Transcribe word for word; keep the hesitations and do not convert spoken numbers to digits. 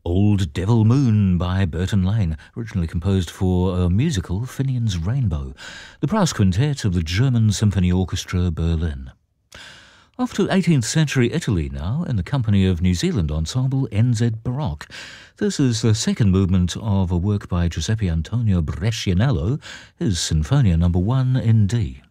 Old Devil Moon by Burton Lane, originally composed for a musical, Finian's Rainbow, the brass quintet of the German Symphony Orchestra Berlin. Off to eighteenth century Italy now, in the company of New Zealand ensemble N Z Baroque. This is the second movement of a work by Giuseppe Antonio Brescianello, his Sinfonia number one in D.